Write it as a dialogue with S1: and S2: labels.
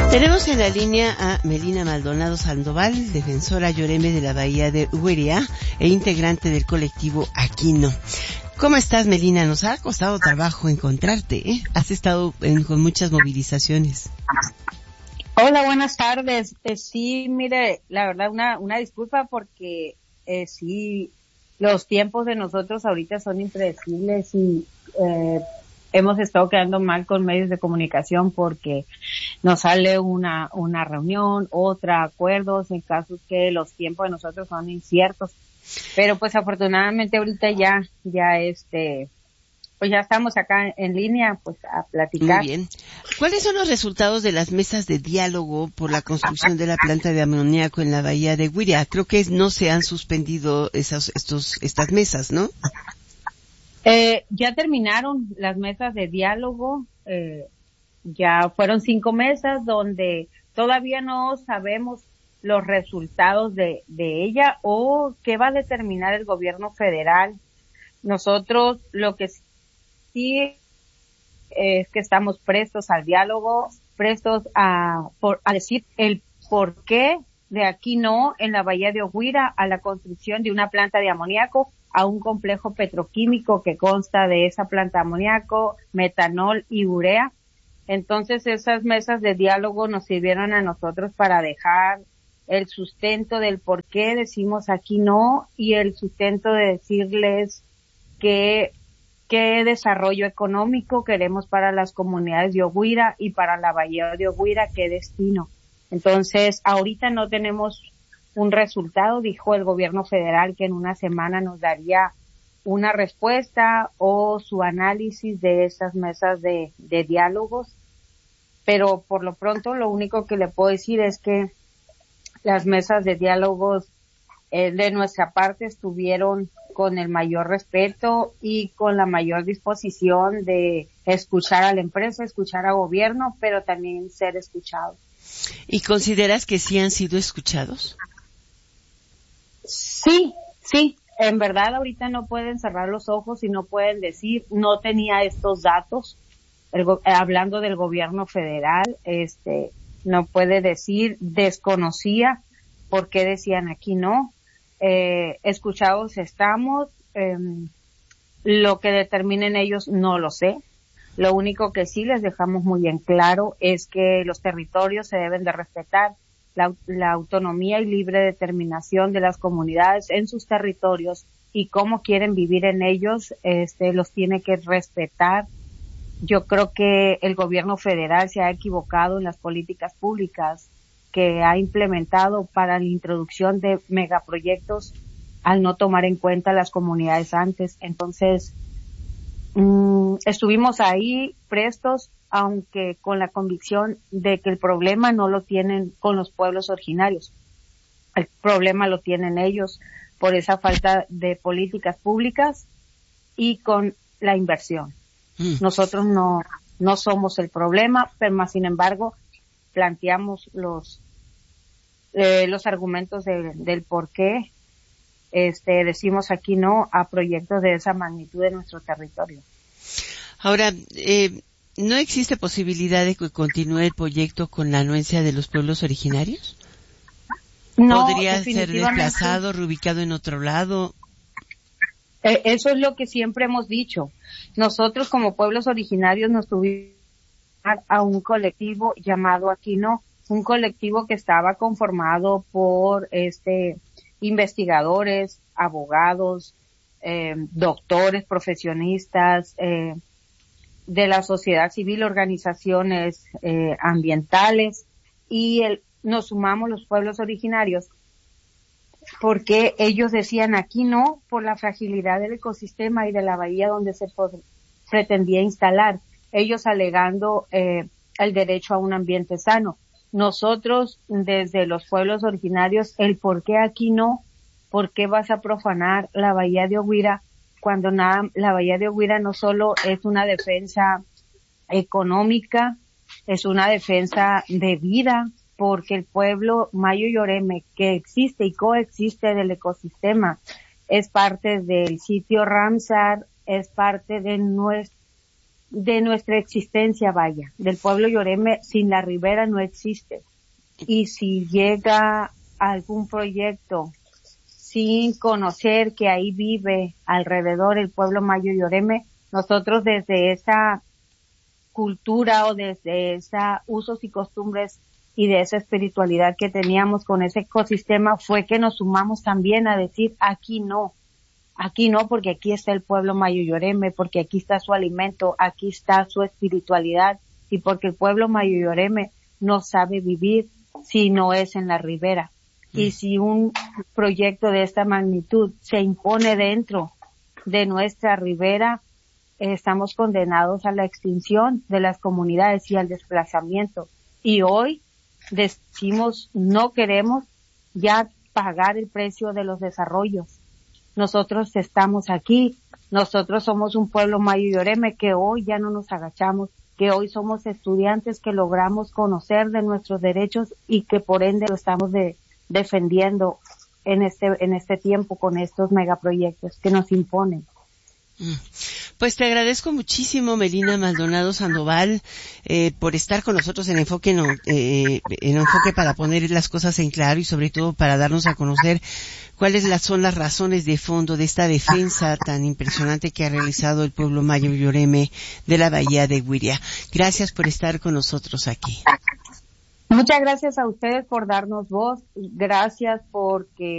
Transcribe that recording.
S1: Tenemos en la línea a Melina Maldonado Sandoval, defensora Yoreme de la Bahía de Güiria e integrante del colectivo Aquí No. ¿Cómo estás, Melina? Nos ha costado trabajo encontrarte, ¿eh? Has estado con muchas movilizaciones.
S2: Hola, buenas tardes. Sí, mire, la verdad una disculpa porque sí, los tiempos de nosotros ahorita son impredecibles y hemos estado quedando mal con medios de comunicación porque nos sale una reunión, otra, acuerdos, en casos que los tiempos de nosotros son inciertos. Pero pues afortunadamente ahorita pues ya estamos acá en línea pues a platicar.
S1: Muy bien. ¿Cuáles son los resultados de las mesas de diálogo por la construcción de la planta de amoníaco en la Bahía de Güiria? Creo que no se han suspendido estas mesas, ¿no?
S2: Ya terminaron las mesas de diálogo, ya fueron 5 mesas donde todavía no sabemos los resultados de ella o qué va a determinar el gobierno federal. Nosotros lo que sí es que estamos prestos al diálogo, prestos a decir el porqué de Aquí No en la Bahía de Güiria a la construcción de una planta de amoníaco, a un complejo petroquímico que consta de esa planta de amoníaco, metanol y urea. Entonces esas mesas de diálogo nos sirvieron a nosotros para dejar el sustento del por qué decimos Aquí No y el sustento de decirles qué desarrollo económico queremos para las comunidades de Güiria y para la Bahía de Güiria, qué destino. Entonces, ahorita no tenemos un resultado, dijo el gobierno federal que en una semana nos daría una respuesta o su análisis de esas mesas de diálogos, pero por lo pronto lo único que le puedo decir es que las mesas de diálogos de nuestra parte estuvieron con el mayor respeto y con la mayor disposición de escuchar a la empresa, escuchar al gobierno, pero también ser escuchados.
S1: ¿Y consideras que sí han sido escuchados?
S2: Sí, en verdad ahorita no pueden cerrar los ojos y no pueden decir, no tenía estos datos, hablando del gobierno federal, no puede decir, desconocía por qué decían Aquí No. Escuchados estamos, lo que determinen ellos no lo sé. Lo único que sí les dejamos muy en claro es que los territorios se deben de respetar, la autonomía y libre determinación de las comunidades en sus territorios y cómo quieren vivir en ellos, los tiene que respetar. Yo creo que el gobierno federal se ha equivocado en las políticas públicas que ha implementado para la introducción de megaproyectos al no tomar en cuenta las comunidades antes. Entonces, estuvimos ahí prestos, aunque con la convicción de que el problema no lo tienen con los pueblos originarios. El problema lo tienen ellos por esa falta de políticas públicas y con la inversión. Nosotros no somos el problema, pero más sin embargo planteamos los argumentos del por qué decimos Aquí No a proyectos de esa magnitud en nuestro territorio.
S1: Ahora, ¿no existe posibilidad de que continúe el proyecto con la anuencia de los pueblos originarios?
S2: No,
S1: ¿podría ser desplazado, reubicado en otro lado?
S2: Eso es lo que siempre hemos dicho. Nosotros como pueblos originarios nos tuvimos a un colectivo llamado Aquí No, un colectivo que estaba conformado por investigadores, abogados, doctores, profesionistas, de la sociedad civil, organizaciones ambientales, y nos sumamos los pueblos originarios porque ellos decían Aquí No por la fragilidad del ecosistema y de la bahía donde se pretendía instalar, ellos alegando el derecho a un ambiente sano. Nosotros, desde los pueblos originarios, el por qué Aquí No, por qué vas a profanar la bahía de Güiria, cuando la bahía de Güiria no solo es una defensa económica, es una defensa de vida, porque el pueblo Mayo Yoreme, que existe y coexiste del ecosistema, es parte del sitio Ramsar, es parte de de nuestra existencia, vaya, del pueblo Yoreme. Sin la ribera no existe. Y si llega algún proyecto sin conocer que ahí vive alrededor el pueblo Mayo Yoreme, nosotros desde esa cultura o desde esa usos y costumbres y de esa espiritualidad que teníamos con ese ecosistema fue que nos sumamos también a decir aquí no, porque aquí está el pueblo Mayo Yoreme, porque aquí está su alimento, aquí está su espiritualidad, y porque el pueblo Mayo Yoreme no sabe vivir si no es en la ribera. Y si un proyecto de esta magnitud se impone dentro de nuestra ribera, estamos condenados a la extinción de las comunidades y al desplazamiento. Y hoy decimos no queremos ya pagar el precio de los desarrollos. Nosotros estamos aquí, nosotros somos un pueblo Mayo Yoreme que hoy ya no nos agachamos, que hoy somos estudiantes que logramos conocer de nuestros derechos y que por ende lo estamos defendiendo en este tiempo con estos megaproyectos que nos imponen.
S1: Pues te agradezco muchísimo, Melina Maldonado Sandoval, por estar con nosotros en Enfoque, en Enfoque, para poner las cosas en claro y sobre todo para darnos a conocer cuáles son las razones de fondo de esta defensa tan impresionante que ha realizado el pueblo Mayo Yoreme de la Bahía de Güiria. Gracias por estar con nosotros aquí.
S2: Muchas gracias a ustedes por darnos voz, gracias porque